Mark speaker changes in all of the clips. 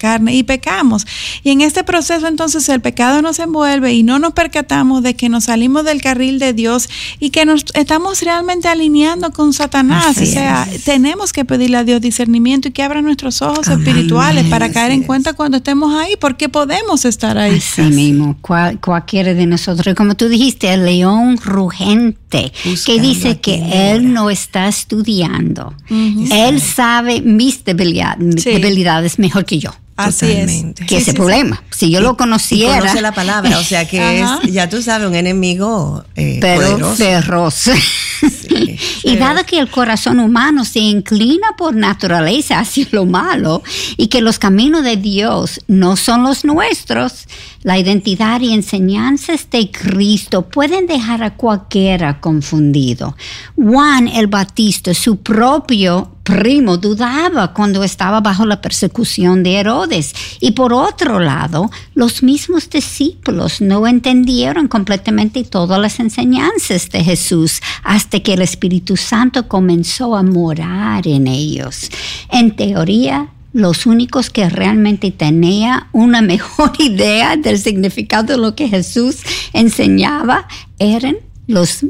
Speaker 1: carne y pecamos. Y en este proceso entonces el pecado nos envuelve y no nos percatamos de que nos salimos del carril de Dios y que nos estamos realmente alineando con Satanás.
Speaker 2: Así
Speaker 1: o sea, tenemos que pedirle a Dios discernimiento y que abra nuestros ojos espirituales para caer en cuenta cuando estemos ahí, porque podemos estar ahí.
Speaker 2: Así mismo, cualquiera de nosotros, como tú dijiste, el león rugente, que dice que él no está estudiando. Él sabe mis debilidades mejor que yo.
Speaker 1: Así
Speaker 3: Totalmente.
Speaker 1: es.
Speaker 2: Que ese problema. Si yo lo conociera.
Speaker 3: Y conoce la palabra, o sea que es, ya tú sabes, un enemigo
Speaker 2: pero
Speaker 3: poderoso.
Speaker 2: feroz.
Speaker 3: Sí.
Speaker 2: Y dado que el corazón humano se inclina por naturaleza hacia lo malo y que los caminos de Dios no son los nuestros, la identidad y enseñanzas de Cristo pueden dejar a cualquiera confundido. Juan el Bautista, su propio primo, dudaba cuando estaba bajo la persecución de Herodes. Y por otro lado, los mismos discípulos no entendieron completamente todas las enseñanzas de Jesús hasta que el Espíritu Santo comenzó a morar en ellos. En teoría, los únicos que realmente tenían una mejor idea del significado de lo que Jesús enseñaba eran los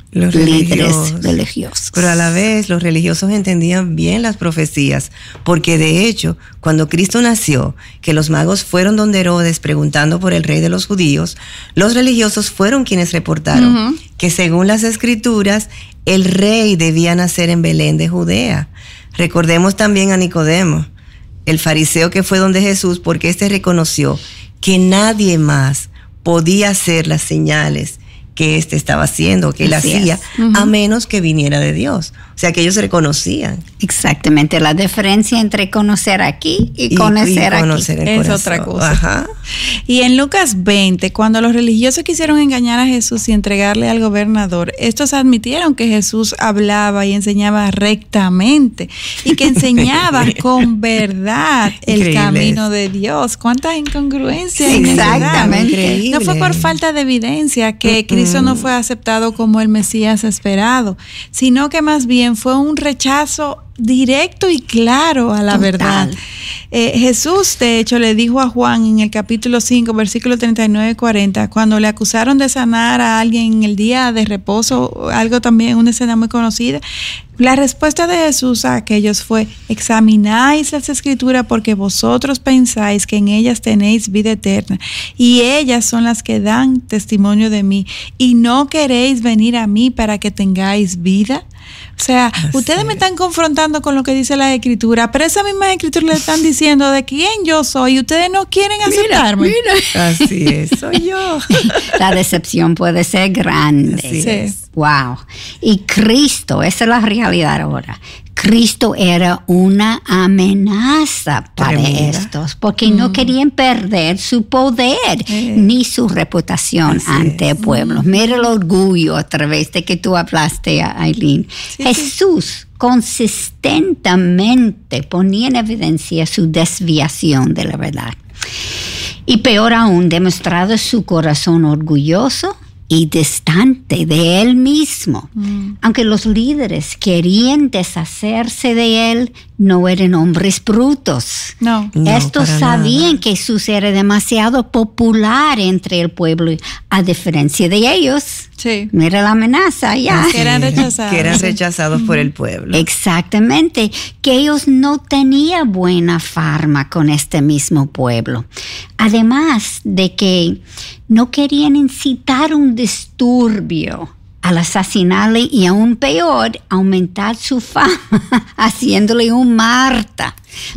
Speaker 2: líderes religiosos.
Speaker 3: Pero a la vez los religiosos entendían bien las profecías, porque de hecho, cuando Cristo nació, que los magos fueron donde Herodes preguntando por el rey de los judíos, los religiosos fueron quienes reportaron que según las escrituras, el rey debía nacer en Belén de Judea. Recordemos también a Nicodemo, el fariseo que fue donde Jesús, porque éste reconoció que nadie más podía hacer las señales que éste estaba haciendo, que él hacía, a menos que viniera de Dios. O sea, que ellos se reconocían.
Speaker 2: Exactamente, la diferencia entre conocer aquí y conocer aquí
Speaker 1: es otra cosa. Ajá. Y en Lucas 20, cuando los religiosos quisieron engañar a Jesús y entregarle al gobernador, estos admitieron que Jesús hablaba y enseñaba rectamente y que enseñaba con verdad el camino de Dios. ¿Cuántas incongruencias?
Speaker 2: Exactamente.
Speaker 1: No fue por falta de evidencia que Cristo no fue aceptado como el Mesías esperado, sino que más bien fue un rechazo directo y claro a la verdad. Jesús, de hecho, le dijo a Juan en el capítulo 5, versículo 39 y 40, cuando le acusaron de sanar a alguien en el día de reposo, algo también, una escena muy conocida, la respuesta de Jesús a aquellos fue: examináis las escrituras porque vosotros pensáis que en ellas tenéis vida eterna y ellas son las que dan testimonio de mí y no queréis venir a mí para que tengáis vida. O sea, ustedes me están confrontando con lo que dice la escritura, pero esas mismas escrituras le están diciendo de quién yo soy y ustedes no quieren aceptarme.
Speaker 3: Mira. Así es, soy yo.
Speaker 2: La decepción puede ser grande.
Speaker 3: Así es.
Speaker 2: Wow. Y Cristo, esa es la realidad ahora. Cristo era una amenaza para estos, porque no querían perder su poder ni su reputación ante el pueblo. Mira el orgullo a través de que tú hablaste, Aileen. Jesús consistentemente ponía en evidencia su desviación de la verdad. Y peor aún, demostrado su corazón orgulloso y distante de él mismo. Aunque los líderes querían deshacerse de él, no eran hombres brutos.
Speaker 1: No.
Speaker 2: Estos sabían que Jesús era demasiado popular entre el pueblo, a diferencia de ellos.
Speaker 1: Sí.
Speaker 2: Mira la amenaza ya.
Speaker 1: Que eran rechazados.
Speaker 3: Que eran rechazados por el pueblo.
Speaker 2: Exactamente, que ellos no tenían buena fama con este mismo pueblo. Además de que no querían incitar un disturbio al asesinarle y aún peor, aumentar su fama, haciéndole un mártir,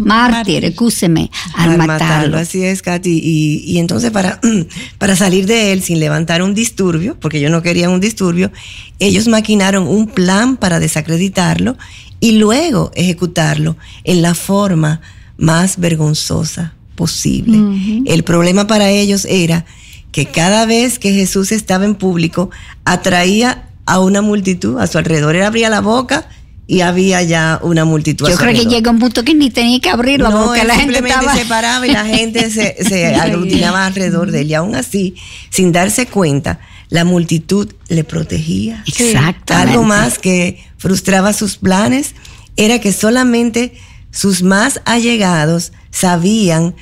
Speaker 2: al matarlo.
Speaker 3: Así es, Katy. Y entonces para salir de él sin levantar un disturbio, porque ellos no querían un disturbio, ellos maquinaron un plan para desacreditarlo y luego ejecutarlo en la forma más vergonzosa posible. El problema para ellos era que cada vez que Jesús estaba en público, atraía a una multitud a su alrededor. Él abría la boca y había ya una multitud.
Speaker 2: Yo creo que llega un punto que ni tenía que abrir la boca.
Speaker 3: Él
Speaker 2: la gente
Speaker 3: simplemente se paraba y la gente se aglutinaba alrededor de él. Y aún así, sin darse cuenta, la multitud le protegía.
Speaker 2: Exactamente.
Speaker 3: Algo más que frustraba sus planes era que solamente sus más allegados sabían